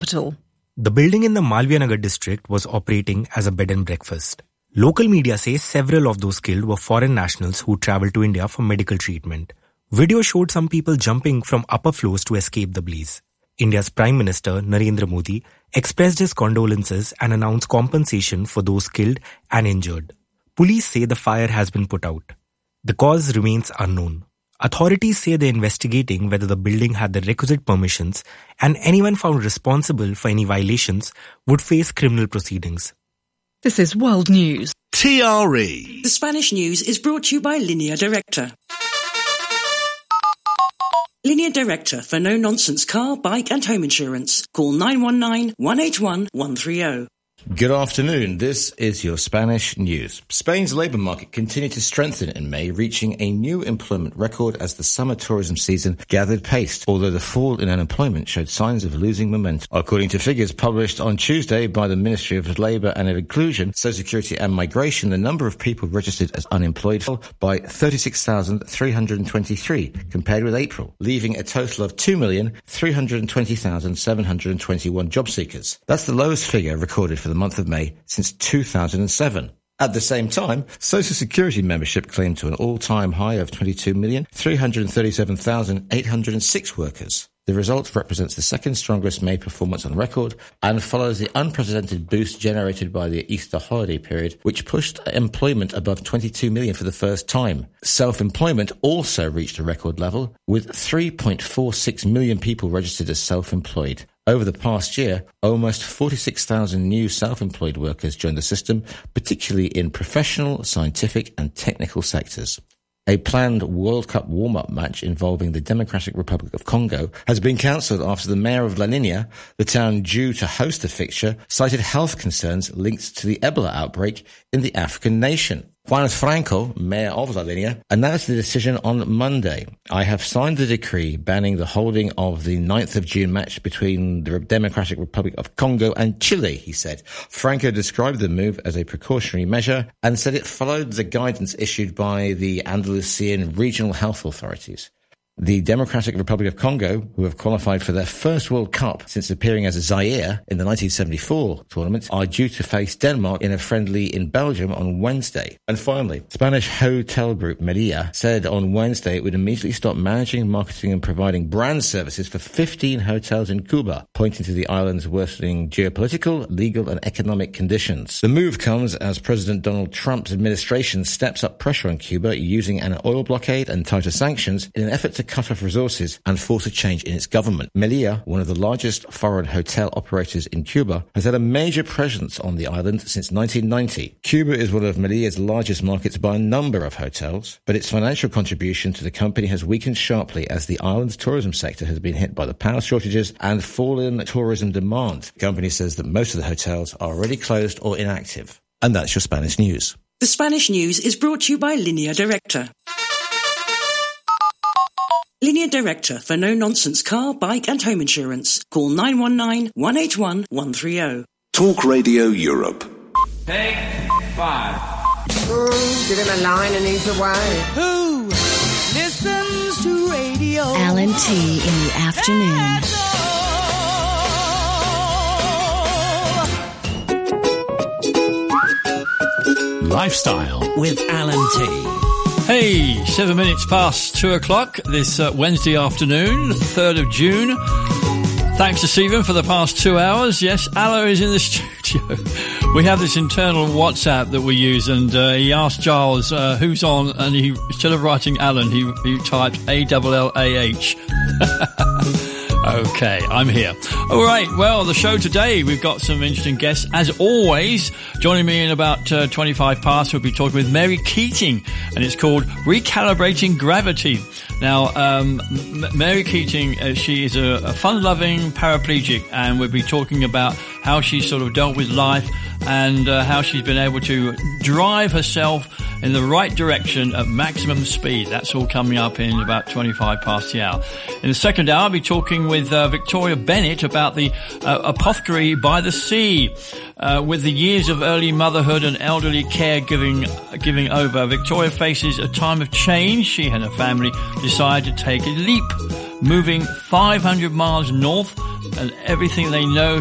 capital. The building in the Malviya Nagar district was operating as a bed and breakfast. Local media says several of those killed were foreign nationals who travelled to India for medical treatment. Video showed some people jumping from upper floors to escape the blaze. India's Prime Minister Narendra Modi expressed his condolences and announced compensation for those killed and injured. Police say the fire has been put out. The cause remains unknown. Authorities say they're investigating whether the building had the requisite permissions, and anyone found responsible for any violations would face criminal proceedings. This is World News. TRE. The Spanish news is brought to you by Línea Directa. Línea Directa for no-nonsense car, bike and home insurance. Call 919-181-130. Good afternoon. This is your Spanish news. Spain's labour market continued to strengthen in May, reaching a new employment record as the summer tourism season gathered pace, although the fall in unemployment showed signs of losing momentum. According to figures published on Tuesday by the Ministry of Labour and Inclusion, Social Security and Migration, the number of people registered as unemployed fell by 36,323 compared with April, leaving a total of 2,320,721 job seekers. That's the lowest figure recorded for the month of May since 2007. At the same time, Social Security membership climbed to an all-time high of 22,337,806 workers. The result represents the second strongest May performance on record and follows the unprecedented boost generated by the Easter holiday period, which pushed employment above 22 million for the first time. Self-employment also reached a record level, with 3.46 million people registered as self-employed. Over the past year, almost 46,000 new self-employed workers joined the system, particularly in professional, scientific and technical sectors. A planned World Cup warm-up match involving the Democratic Republic of Congo has been cancelled after the mayor of La Niña, the town due to host the fixture, cited health concerns linked to the Ebola outbreak in the African nation. Juan Franco, mayor of La Niña, announced the decision on Monday. I have signed the decree banning the holding of the 9th of June match between the Democratic Republic of Congo and Chile, he said. Franco described the move as a precautionary measure and said it followed the guidance issued by the Andalusian regional health authorities. The Democratic Republic of Congo, who have qualified for their first World Cup since appearing as a Zaire in the 1974 tournament, are due to face Denmark in a friendly in Belgium on Wednesday. And finally, Spanish hotel group Meliá said on Wednesday it would immediately stop managing, marketing and providing brand services for 15 hotels in Cuba, pointing to the island's worsening geopolitical, legal and economic conditions. The move comes as President Donald Trump's administration steps up pressure on Cuba using an oil blockade and tighter sanctions in an effort to cut off resources and force a change in its government. Meliá, one of the largest foreign hotel operators in Cuba, has had a major presence on the island since 1990. Cuba is one of Meliá's largest markets by a number of hotels, but its financial contribution to the company has weakened sharply as the island's tourism sector has been hit by the power shortages and fallen tourism demand. The company says that most of the hotels are already closed or inactive. And that's your Spanish news. The Spanish news is brought to you by Línea Directa. Línea Directa for no-nonsense car, bike and home insurance. Call 919-181-130. Talk Radio Europe. Take 5. Give him a line and he's away. Who listens to radio? Alan T in the afternoon. Lifestyle with Alan T. Hey, 7 minutes past 2 o'clock this Wednesday afternoon, 3rd of June. Thanks to Stephen for the past 2 hours. Yes, Alla is in the studio. We have this internal WhatsApp that we use, and he asked Giles who's on, and he, instead of writing Alan, he typed A-L-L-A-H. Okay, I'm here. All right, well, the show today, we've got some interesting guests. As always, joining me in about 25 past, we'll be talking with Mary Keating, and it's called Recalibrating Gravity. Now, Mary Keating, she is a fun-loving paraplegic, and we'll be talking about how she sort of dealt with life and how she's been able to drive herself in the right direction at maximum speed. That's all coming up in about 25 past the hour. In the second hour, I'll be talking with Victoria Bennett about the apothecary by the sea. With the years of early motherhood and elderly care giving over, Victoria faces a time of change. She and her family decide to take a leap. moving 500 miles north, and everything they know